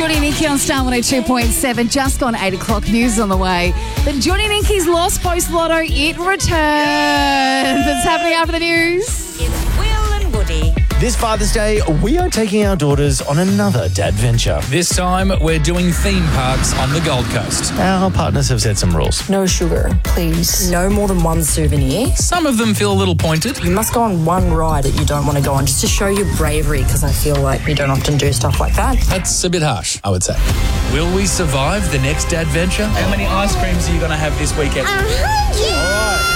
Johnny and Nikki on Star 102.7. Just gone 8 o'clock. News on the way. The Johnny and Nikki's Lost Post Lotto, it returns. It's happening after the news. It's Will and Woody. This Father's Day, we are taking our daughters on another dad venture. This time, we're doing theme parks on the Gold Coast. Our partners have set some rules. No sugar, please. No more than one souvenir. Some of them feel a little pointed. You must go on one ride that you don't want to go on just to show your bravery, because I feel like you don't often do stuff like that. That's a bit harsh, I would say. Will we survive the next dad venture? How many ice creams are you going to have this weekend? 100!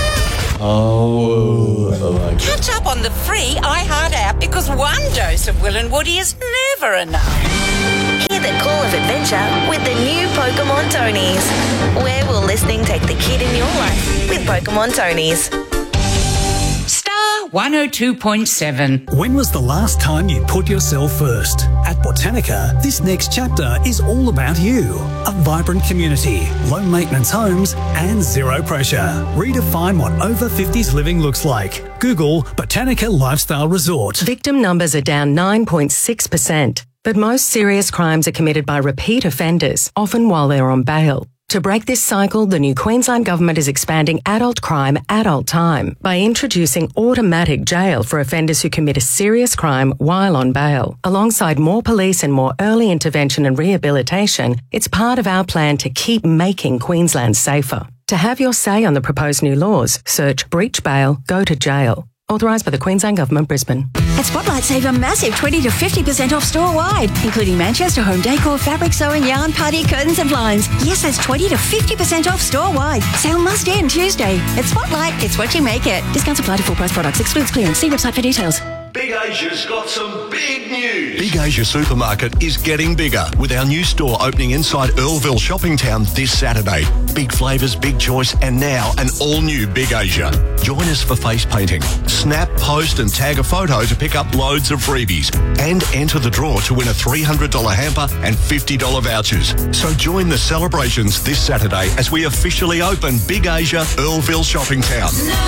Oh. Catch up on the free iHeart app, because one dose of Will and Woody is never enough. Hear the call of adventure with the new Pokemon Tonies. Where will listening take the kid in your life with Pokemon Tonies? Star 102.7. When was the last time you put yourself first? At Botanica, this next chapter is all about you. A vibrant community, low maintenance homes, and zero pressure. Redefine what over 50s living looks like. Google Botanica Lifestyle Resort. Victim numbers are down 9.6%, but most serious crimes are committed by repeat offenders, often while they're on bail. To break this cycle, the new Queensland Government is expanding adult crime, adult time by introducing automatic jail for offenders who commit a serious crime while on bail. Alongside more police and more early intervention and rehabilitation, it's part of our plan to keep making Queensland safer. To have your say on the proposed new laws, search breach bail, go to jail. Authorised by the Queensland Government, Brisbane. At Spotlight, save a massive 20 to 50% off store-wide, including Manchester home decor, fabric sewing, yarn, party, curtains and blinds. Yes, that's 20 to 50% off store-wide. Sale must end Tuesday. At Spotlight, it's what you make it. Discounts apply to full-price products. Excludes clearance. See website for details. Big Asia's got some big news. Big Asia Supermarket is getting bigger with our new store opening inside Earlville Shopping Town this Saturday. Big flavours, big choice, and now an all-new Big Asia. Join us for face painting. Snap, post and tag a photo to pick up loads of freebies and enter the draw to win a $300 hamper and $50 vouchers. So join the celebrations this Saturday as we officially open Big Asia Earlville Shopping Town.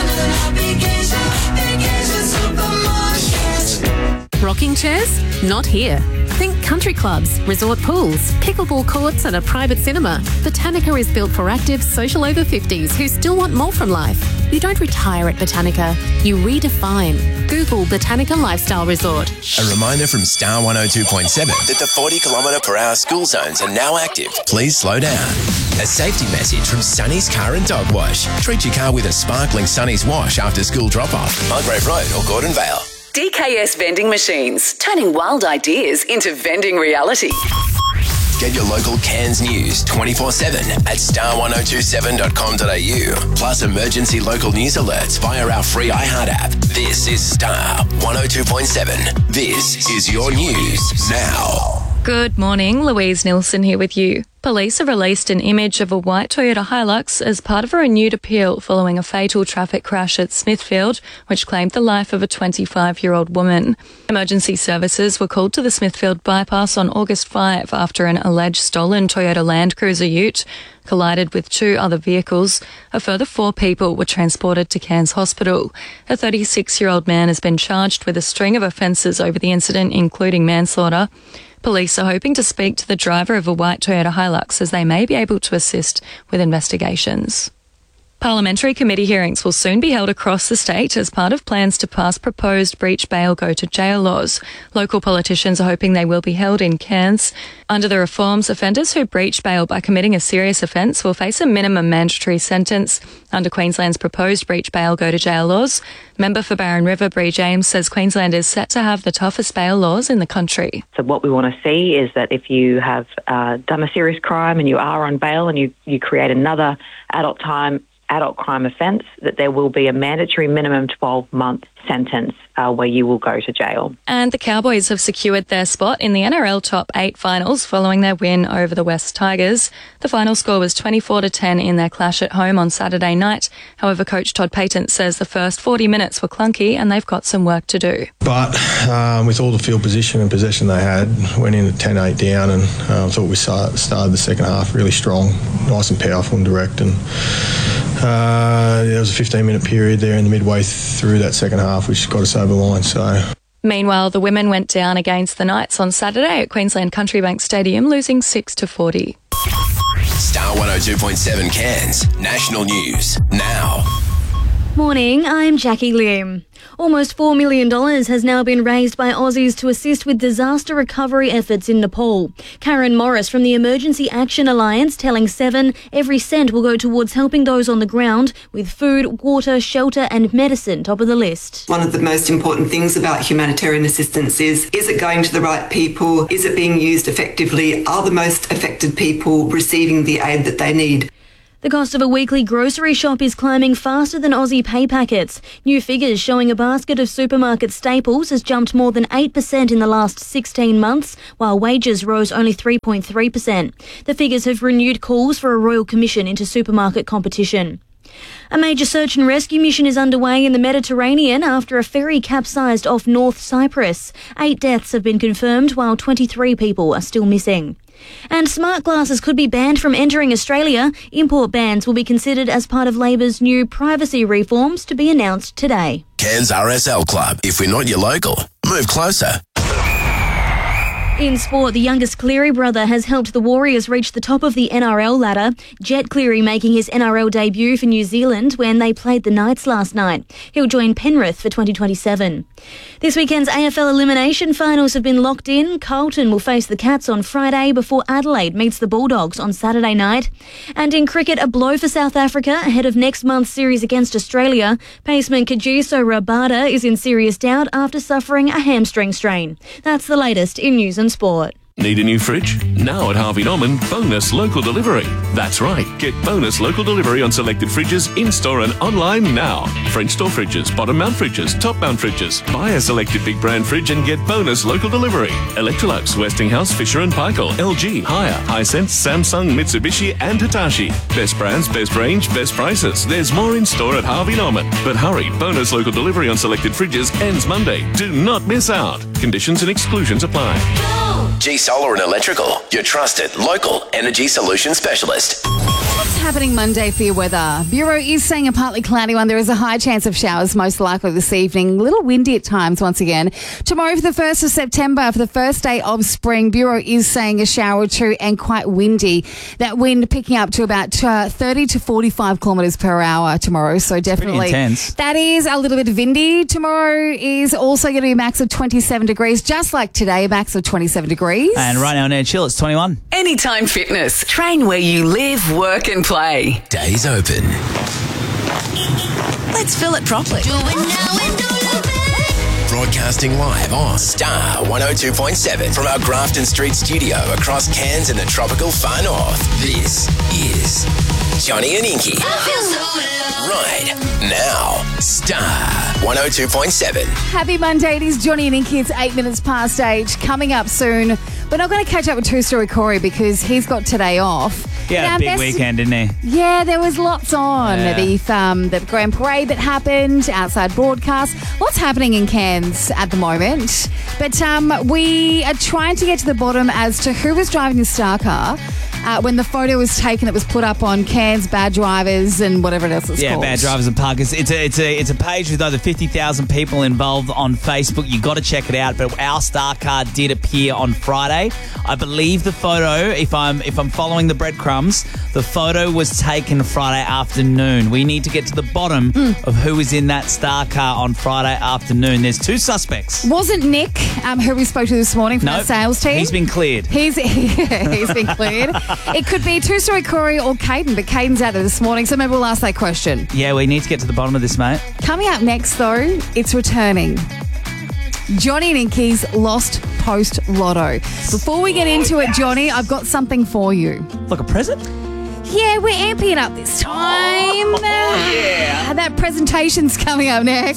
Rocking chairs? Not here. Think country clubs, resort pools, pickleball courts and a private cinema. Botanica is built for active, social over 50s who still want more from life. You don't retire at Botanica, you redefine. Google Botanica Lifestyle Resort. A reminder from Star 102.7 that the 40km/h school zones are now active. Please slow down. A safety message from Sunny's Car and Dog Wash. Treat your car with a sparkling Sunny's wash after school drop-off. Mulgrave Road or Gordon Vale. DKS Vending Machines, turning wild ideas into vending reality. Get your local Cairns news 24/7 at star1027.com.au. Plus emergency local news alerts via our free iHeart app. This is Star 102.7. This is your news now. Good morning, Louise Nilsson here with you. Police have released an image of a white Toyota Hilux as part of a renewed appeal following a fatal traffic crash at Smithfield, which claimed the life of a 25-year-old woman. Emergency services were called to the Smithfield bypass on August 5 after an alleged stolen Toyota Land Cruiser ute collided with two other vehicles. A further 4 people were transported to Cairns Hospital. A 36-year-old man has been charged with a string of offences over the incident, including manslaughter. Police are hoping to speak to the driver of a white Toyota Hilux as they may be able to assist with investigations. Parliamentary committee hearings will soon be held across the state as part of plans to pass proposed breach bail go to jail laws. Local politicians are hoping they will be held in Cairns. Under the reforms, offenders who breach bail by committing a serious offence will face a minimum mandatory sentence. Under Queensland's proposed breach bail go to jail laws, member for Barron River, Bree James, says Queensland is set to have the toughest bail laws in the country. So what we want to see is that if you have done a serious crime and you are on bail and you create another adult crime offence, that there will be a mandatory minimum 12-month sentence where you will go to jail. And the Cowboys have secured their spot in the NRL Top 8 finals following their win over the West Tigers. The final score was 24-10 in their clash at home on Saturday night. However, coach Todd Payton says the first 40 minutes were clunky and they've got some work to do. But with all the field position and possession they had, went in at 10-8 down, and thought we started the second half really strong, nice and powerful and direct. And there was a 15-minute period there in the midway through that second half which got us over the line. So Meanwhile, the women went down against the Knights on Saturday at Queensland Country Bank Stadium, losing 6-40. Star 102.7 Cairns. National News now. Morning, I'm Jackie Lim. Almost $4 million has now been raised by Aussies to assist with disaster recovery efforts in Nepal. Karen Morris from the Emergency Action Alliance telling Seven every cent will go towards helping those on the ground with food, water, shelter and medicine top of the list. One of the most important things about humanitarian assistance is it going to the right people? Is it being used effectively? Are the most affected people receiving the aid that they need? The cost of a weekly grocery shop is climbing faster than Aussie pay packets. New figures showing a basket of supermarket staples has jumped more than 8% in the last 16 months, while wages rose only 3.3%. The figures have renewed calls for a royal commission into supermarket competition. A major search and rescue mission is underway in the Mediterranean after a ferry capsized off North Cyprus. 8 deaths have been confirmed, while 23 people are still missing. And smart glasses could be banned from entering Australia. Import bans will be considered as part of Labor's new privacy reforms to be announced today. Cairns RSL Club. If we're not your local, move closer. In sport, the youngest Cleary brother has helped the Warriors reach the top of the NRL ladder. Jet Cleary making his NRL debut for New Zealand when they played the Knights last night. He'll join Penrith for 2027. This weekend's AFL elimination finals have been locked in. Carlton will face the Cats on Friday before Adelaide meets the Bulldogs on Saturday night. And in cricket, a blow for South Africa ahead of next month's series against Australia. Paceman Kagiso Rabada is in serious doubt after suffering a hamstring strain. That's the latest in news and sport. Need a new fridge? Now at Harvey Norman, bonus local delivery. That's right, get bonus local delivery on selected fridges in-store and online now. French door fridges, bottom mount fridges, top mount fridges. Buy a selected big brand fridge and get bonus local delivery. Electrolux, Westinghouse, Fisher & Paykel, LG, Haier, Hisense, Samsung, Mitsubishi and Hitachi. Best brands, best range, best prices. There's more in store at Harvey Norman. But hurry, bonus local delivery on selected fridges ends Monday. Do not miss out. Conditions and exclusions apply. G Solar and Electrical, your trusted local energy solution specialist. What's happening Monday for your weather? Bureau is saying a partly cloudy one. There is a high chance of showers, most likely this evening. A little windy at times once again. Tomorrow for the 1st of September, for the first day of spring, Bureau is saying a shower or two and quite windy. That wind picking up to about 30 to 45 kilometres per hour tomorrow. So definitely pretty intense. That is a little bit windy. Tomorrow is also going to be a max of 27 degrees, just like today, a max of 27 degrees. And right now on Air Chill, it's 21. Anytime Fitness. Train where you live, work and play. Days open. Let's fill it properly. Broadcasting live on Star 102.7 from our Grafton Street studio across Cairns and the tropical far north. This is Johnny and Inky. Right now, Star 102.7. Happy Monday. It is Johnny and Inky. It's 8 minutes past 8. Coming up soon. We're not going to catch up with Two Story Corey because he's got today off. Yeah, a big weekend, didn't he? Yeah, there was lots on. Yeah. The Grand Parade that happened, outside broadcast. Lots happening in Cairns at the moment. But we are trying to get to the bottom as to who was driving the star car when the photo was taken that was put up on Cairns Bad Drivers and whatever else it's called. Yeah, Bad Drivers and Parkers. It's a page with over 50,000 people involved on Facebook. You got to check it out. But our star car did appear on Friday. I believe the photo, if I'm following the breadcrumbs, the photo was taken Friday afternoon. We need to get to the bottom of who was in that star car on Friday afternoon. There's 2 suspects. Wasn't Nick, who we spoke to this morning from the sales team? He's been cleared. He's been cleared. It could be Two Story Corey or Caden, but Caden's out there this morning, so maybe we'll ask that question. Yeah, we need to get to the bottom of this, mate. Coming up next, though, it's returning. Johnny and Inky's Lost Post Lotto. Before we get into it, Johnny, I've got something for you. Like a present? Yeah, we're amping it up this time. Oh, yeah. That presentation's coming up next.